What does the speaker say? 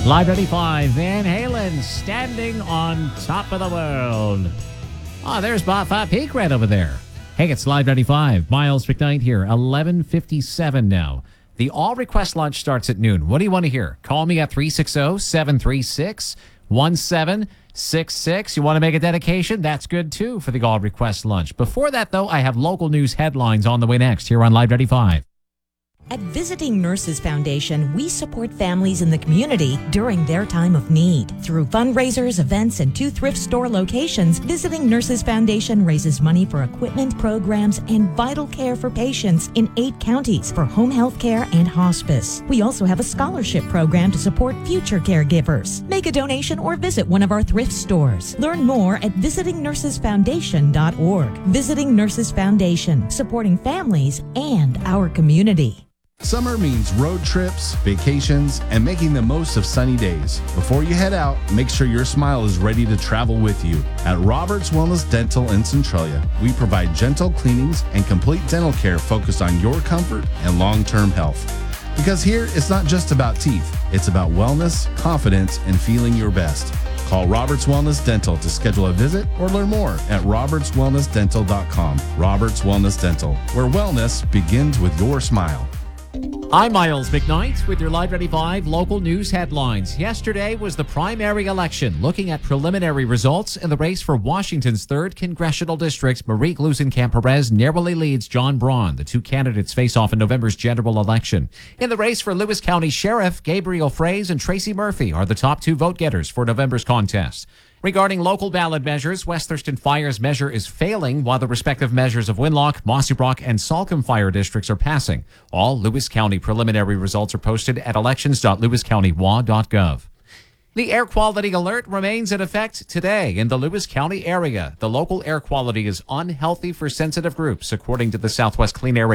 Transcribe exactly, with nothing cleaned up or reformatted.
Live ninety-five, Van Halen standing on top of the world. Oh, there's Bafa Peak right over there. Hey, it's Live ninety-five. Miles McKnight here, eleven fifty-seven now. The All Request Lunch starts at noon. What do you want to hear? Call me at three six zero, seven three six, one seven six six. You want to make a dedication? That's good, too, for the All Request Lunch. Before that, though, I have local news headlines on the way next here on Live ninety-five. At Visiting Nurses Foundation, we support families in the community during their time of need. Through fundraisers, events, and two thrift store locations, Visiting Nurses Foundation raises money for equipment, programs, and vital care for patients in eight counties for home health care and hospice. We also have a scholarship program to support future caregivers. Make a donation or visit one of our thrift stores. Learn more at visiting nurses foundation dot org. Visiting Nurses Foundation, supporting families and our community. Summer means road trips, vacations, and making the most of sunny days. Before you head out, make sure your smile is ready to travel with you. At Roberts Wellness Dental in Centralia, we provide gentle cleanings and complete dental care focused on your comfort and long-term health. Because here, it's not just about teeth. It's about wellness, confidence, and feeling your best. Call Roberts Wellness Dental to schedule a visit or learn more at roberts wellness dental dot com. Roberts Wellness Dental, where wellness begins with your smile. I'm Miles McKnight with your Live ninety-five local news headlines. Yesterday was the primary election, looking at preliminary results in the race for Washington's third congressional district. Marie Gluesenkamp-Perez narrowly leads John Braun. The two candidates face off in November's general election. In the race for Lewis County Sheriff, Gabriel Fraze and Tracy Murphy are the top two vote-getters for November's contest. Regarding local ballot measures, West Thurston Fire's measure is failing, while the respective measures of Winlock, Mossy Brock, and Salcombe fire districts are passing. All Lewis County preliminary results are posted at elections dot lewis county w a dot gov. The air quality alert remains in effect today in the Lewis County area. The local air quality is unhealthy for sensitive groups, according to the Southwest Clean Air